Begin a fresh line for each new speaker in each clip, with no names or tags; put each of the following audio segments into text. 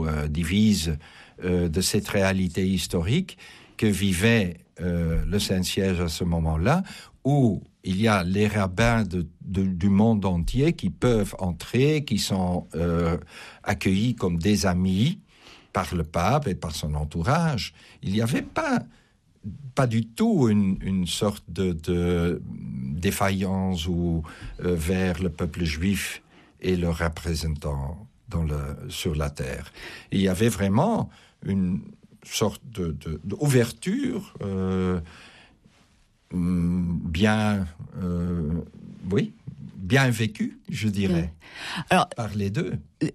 divise de cette réalité historique que vivait le Saint-Siège à ce moment-là, où il y a les rabbins du monde entier qui peuvent entrer, qui sont accueillis comme des amis par le pape et par son entourage. Il n'y avait pas du tout une sorte de défaillance vers le peuple juif et leurs représentants sur la terre. Il y avait vraiment une sorte d'ouverture bien vécue, je dirais, par les deux.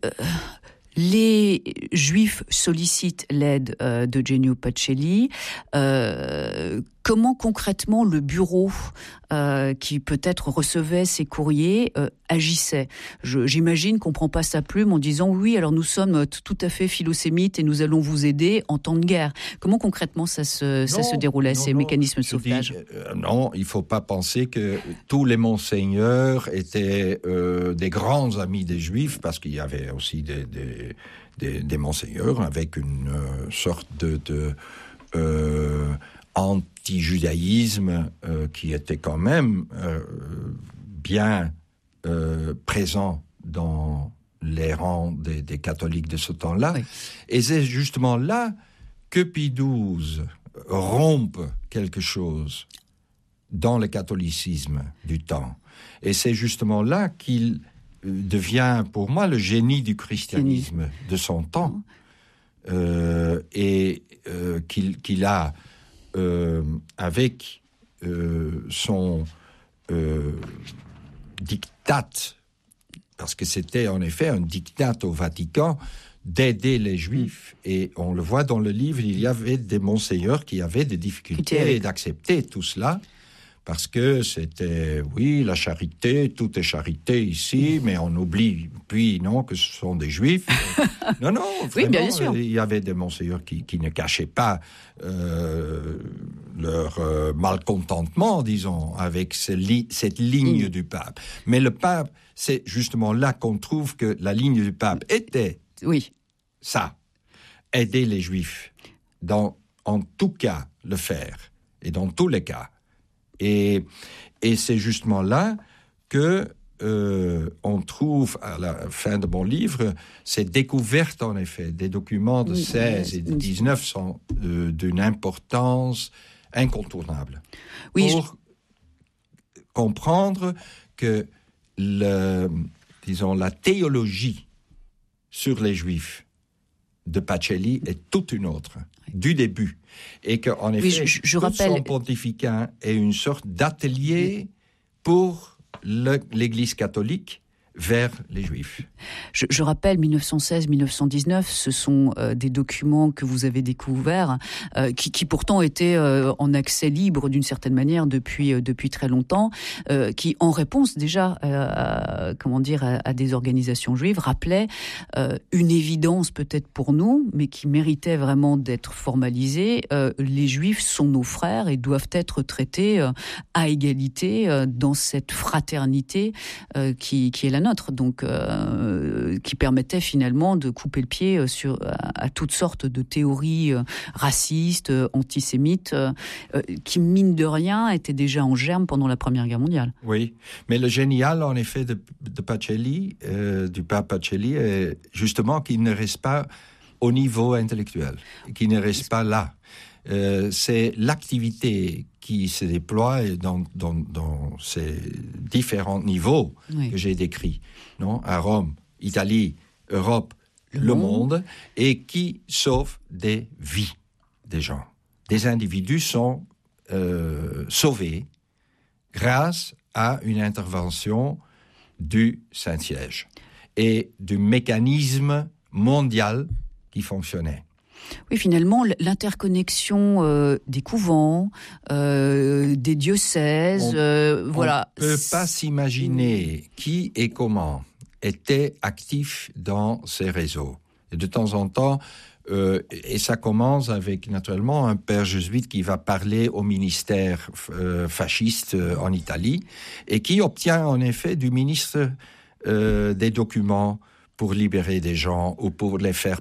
Les Juifs sollicitent l'aide de Genio Pacelli. Comment concrètement le bureau qui peut-être recevait ces courriers agissait? J'imagine qu'on ne prend pas sa plume en disant oui, alors nous sommes tout à fait philosémites et nous allons vous aider en temps de guerre. Comment concrètement ça se déroulait, ces mécanismes de sauvetage?
Non, il ne faut pas penser que tous les monseigneurs étaient des grands amis des Juifs, parce qu'il y avait aussi des monseigneurs avec une sorte de anti-judaïsme qui était quand même bien présent dans les rangs des catholiques de ce temps-là. Oui. Et c'est justement là que Pie XII rompe quelque chose dans le catholicisme du temps. Et c'est justement là qu'il devient, pour moi, le génie du christianisme de son temps. Qu'il a, avec son diktat, parce que c'était en effet un diktat au Vatican, d'aider les Juifs. Et on le voit dans le livre, il y avait des monseigneurs qui avaient des difficultés d'accepter tout cela, parce que c'était, oui, la charité, tout est charité ici, mais on oublie, puis non, que ce sont des Juifs. Non, vraiment,
oui, bien sûr.
Il y avait des monseigneurs qui ne cachaient pas leur malcontentement, disons, avec cette ligne du pape. Mais le pape, c'est justement là qu'on trouve que la ligne du pape était ça, aider les Juifs, en tout cas le faire, et dans tous les cas. Et c'est justement là que on trouve, à la fin de mon livre, ces découvertes, en effet, des documents de 16 et de 19 sont d'une importance incontournable. Oui, pour comprendre que la théologie sur les Juifs de Pacelli est toute une autre, du début. Et qu'en effet, tout son pontificat est une sorte d'atelier pour l'Église catholique vers les Juifs.
Je rappelle, 1916-1919, ce sont des documents que vous avez découverts, qui pourtant étaient en accès libre d'une certaine manière depuis très longtemps, qui, en réponse déjà à des organisations juives, rappelaient une évidence peut-être pour nous, mais qui méritait vraiment d'être formalisée. Les Juifs sont nos frères et doivent être traités à égalité dans cette fraternité qui est la nôtre, donc qui permettait finalement de couper le pied à toutes sortes de théories racistes, antisémites, qui, mine de rien, étaient déjà en germe pendant la Première Guerre mondiale.
Oui, mais le génial, en effet, de Pacelli, du pape Pacelli, est justement qu'il ne reste pas au niveau intellectuel, qu'il ne reste pas là. C'est l'activité qui se déploie dans ces différents niveaux que j'ai décrits, à Rome, Italie, Europe, le monde, et qui sauve des vies des gens. Des individus sont sauvés grâce à une intervention du Saint-Siège et du mécanisme mondial qui fonctionnait.
Oui, finalement, l'interconnexion des couvents, des diocèses, voilà.
On ne peut pas s'imaginer qui et comment était actif dans ces réseaux. Et de temps en temps, et ça commence avec, naturellement, un père jésuite qui va parler au ministère fasciste en Italie et qui obtient, en effet, du ministre des documents pour libérer des gens ou pour les faire